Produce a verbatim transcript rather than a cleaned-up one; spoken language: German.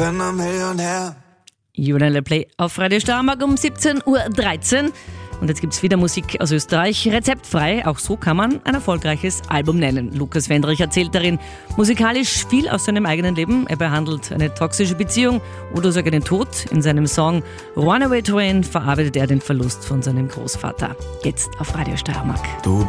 bin ein Millionär. Julian Play auf Radio Steiermark um siebzehn Uhr dreizehn. Und jetzt gibt's wieder Musik aus Österreich, rezeptfrei. Auch so kann man ein erfolgreiches Album nennen. Lukas Wendrich erzählt darin musikalisch viel aus seinem eigenen Leben. Er behandelt eine toxische Beziehung oder sogar den Tod. In seinem Song Runaway Train verarbeitet er den Verlust von seinem Großvater. Jetzt auf Radio Steiermark. Du